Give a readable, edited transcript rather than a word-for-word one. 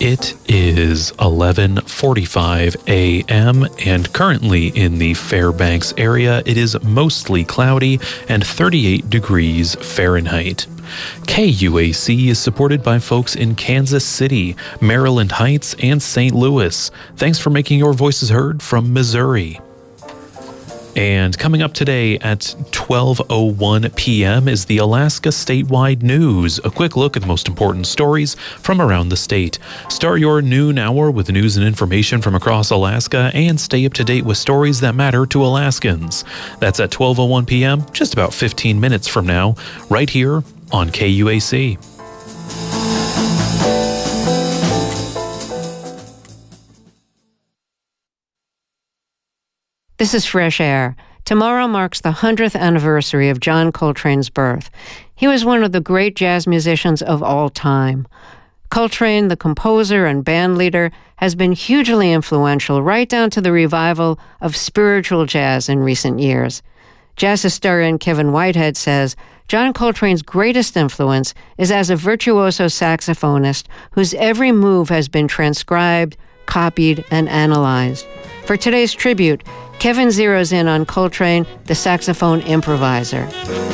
It is 11:45 a.m. and currently in the Fairbanks area, it is mostly cloudy and 38 degrees Fahrenheit. KUAC is supported by folks in Kansas City, Maryland Heights, and St. Louis. Thanks for making your voices heard from Missouri. And coming up today at 12:01 p.m. is the Alaska Statewide News, a quick look at the most important stories from around the state. Start your noon hour with news and information from across Alaska and stay up to date with stories that matter to Alaskans. That's at 12:01 p.m., just about 15 minutes from now, right here on KUAC. This is Fresh Air. Tomorrow marks the 100th anniversary of John Coltrane's birth. He was one of the great jazz musicians of all time. Coltrane, the composer and band leader, has been hugely influential right down to the revival of spiritual jazz in recent years. Jazz historian Kevin Whitehead says John Coltrane's greatest influence is as a virtuoso saxophonist whose every move has been transcribed, copied, and analyzed. For today's tribute, Kevin zeroes in on Coltrane, the saxophone improviser.